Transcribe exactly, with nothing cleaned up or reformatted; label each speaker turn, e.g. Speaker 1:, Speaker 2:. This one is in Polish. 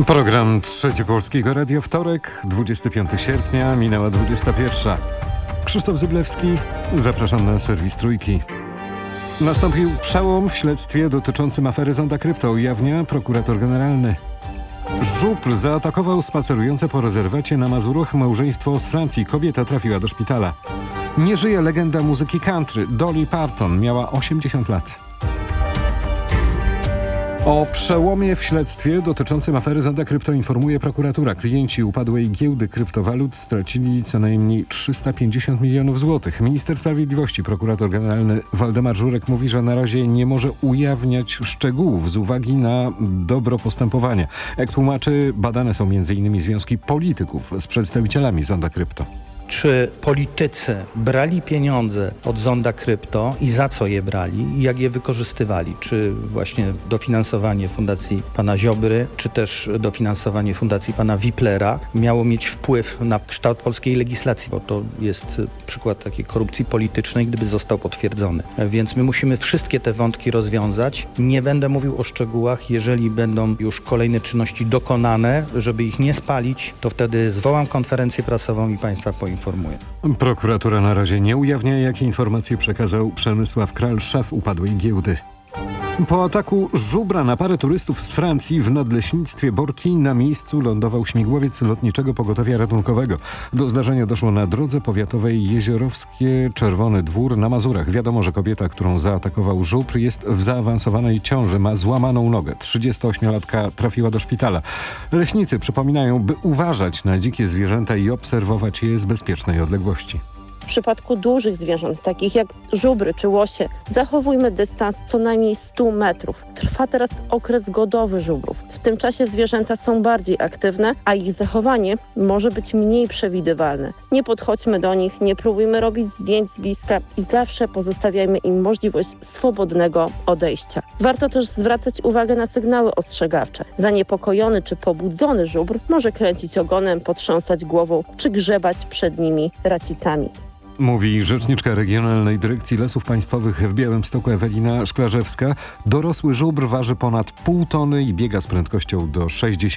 Speaker 1: Program Trzeci Polskiego Radia, wtorek, dwudziestego piątego sierpnia, minęła dwudziesta pierwsza. Krzysztof Zyblewski, zapraszam na serwis Trójki. Nastąpił przełom w śledztwie dotyczącym afery Zonda Krypto, ujawnia prokurator generalny. Żubr zaatakował spacerujące po rezerwacie na Mazurach małżeństwo z Francji. Kobieta trafiła do szpitala. Nie żyje legenda muzyki country. Dolly Parton miała osiemdziesiąt lat. O przełomie w śledztwie dotyczącym afery Zonda Krypto informuje prokuratura. Klienci upadłej giełdy kryptowalut stracili co najmniej trzysta pięćdziesiąt milionów złotych. Minister Sprawiedliwości, prokurator generalny Waldemar Żurek mówi, że na razie nie może ujawniać szczegółów z uwagi na dobro postępowania. Jak tłumaczy, badane są między innymi związki polityków z przedstawicielami Zonda Krypto.
Speaker 2: Czy politycy brali pieniądze od Zonda Krypto i za co je brali i jak je wykorzystywali? Czy właśnie dofinansowanie fundacji pana Ziobry, czy też dofinansowanie fundacji pana Wiplera miało mieć wpływ na kształt polskiej legislacji? Bo to jest przykład takiej korupcji politycznej, gdyby został potwierdzony. Więc my musimy wszystkie te wątki rozwiązać. Nie będę mówił o szczegółach. Jeżeli będą już kolejne czynności dokonane, żeby ich nie spalić, to wtedy zwołam konferencję prasową i państwa poinformuję.
Speaker 1: Prokuratura na razie nie ujawnia, jakie informacje przekazał Przemysław Kral, szef upadłej giełdy. Po ataku żubra na parę turystów z Francji w nadleśnictwie Borki na miejscu lądował śmigłowiec Lotniczego Pogotowia Ratunkowego. Do zdarzenia doszło na drodze powiatowej Jeziorowskie Czerwony Dwór na Mazurach. Wiadomo, że kobieta, którą zaatakował żubr, jest w zaawansowanej ciąży, ma złamaną nogę. trzydziestoośmiolatka trafiła do szpitala. Leśnicy przypominają, by uważać na dzikie zwierzęta i obserwować je z bezpiecznej odległości.
Speaker 3: W przypadku dużych zwierząt, takich jak żubry czy łosie, zachowujmy dystans co najmniej stu metrów. Trwa teraz okres godowy żubrów. W tym czasie zwierzęta są bardziej aktywne, a ich zachowanie może być mniej przewidywalne. Nie podchodźmy do nich, nie próbujmy robić zdjęć z bliska i zawsze pozostawiajmy im możliwość swobodnego odejścia. Warto też zwracać uwagę na sygnały ostrzegawcze. Zaniepokojony czy pobudzony żubr może kręcić ogonem, potrząsać głową czy grzebać przed nimi racicami.
Speaker 1: Mówi rzeczniczka Regionalnej Dyrekcji Lasów Państwowych w Białymstoku Ewelina Szklarzewska. Dorosły żubr waży ponad pół tony i biega z prędkością do sześćdziesięciu